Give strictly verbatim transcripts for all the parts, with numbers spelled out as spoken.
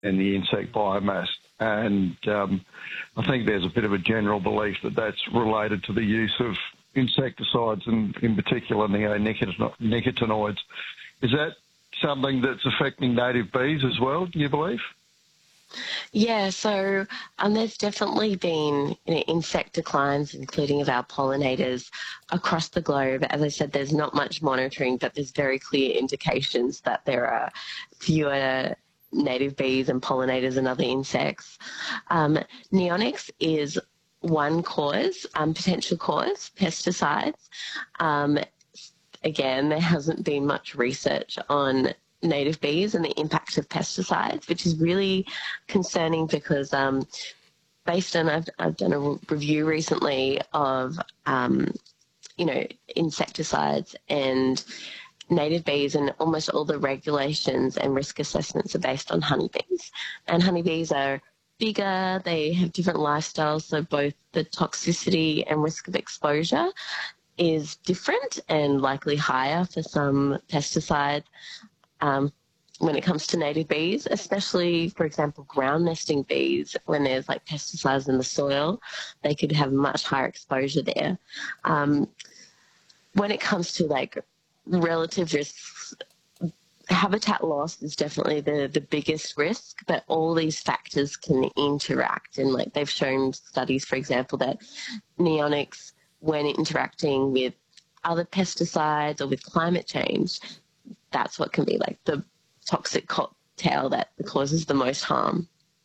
in the insect biomass. And um, I think there's a bit of a general belief that that's related to the use of insecticides and in particular neonicotinoids. Is that something that's affecting native bees as well, do you believe? Yeah, so um, there's definitely been you know, insect declines, including of our pollinators, across the globe. As I said, there's not much monitoring, but there's very clear indications that there are fewer native bees and pollinators and other insects. Um, neonics is one cause, um, potential cause, pesticides. Um, again, there hasn't been much research on native bees and the impact of pesticides, which is really concerning because um, based on, I've, I've done a review recently of, um, you know, insecticides and native bees, and almost all the regulations and risk assessments are based on honeybees. And honeybees are bigger, they have different lifestyles, so both the toxicity and risk of exposure is different and likely higher for some pesticides um, when it comes to native bees, especially, for example, ground nesting bees. When there's like pesticides in the soil, they could have much higher exposure there. Um, when it comes to like relative risks, habitat loss is definitely the, the biggest risk, but all these factors can interact. And like they've shown studies, for example, that neonics, when interacting with other pesticides or with climate change, that's what can be like the toxic cocktail that causes the most harm.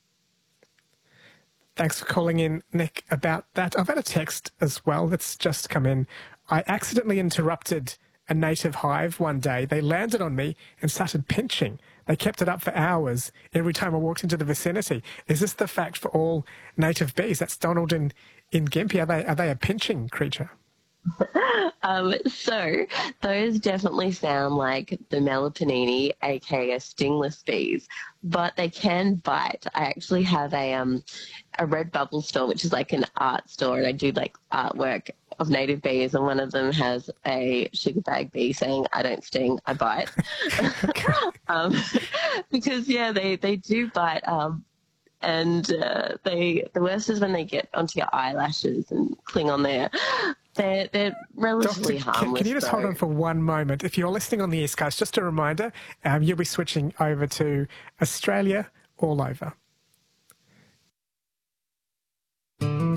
Thanks for calling in, Nick, about that. I've had a text as well that's just come in. I accidentally interrupted a native hive one day. They landed on me and started pinching. They kept it up for hours every time I walked into the vicinity. Is this the fact for all native bees? That's Donald in, in Gympie. Are they, are they a pinching creature? um, so those definitely sound like the Meliponini, aka stingless bees, but they can bite. I actually have a um a Redbubble store, which is like an art store, and I do like artwork of native bees, and one of them has a sugar bag bee saying, "I don't sting, I bite." um, because yeah, they they do bite. Um, and uh, they the worst is when they get onto your eyelashes and cling on there. They're, they're relatively Doctor, harmless. Can, can you just though. hold on for one moment? If you're listening on the East Coast, just a reminder, um, you'll be switching over to Australia all over.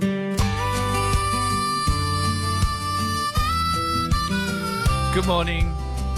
Good morning.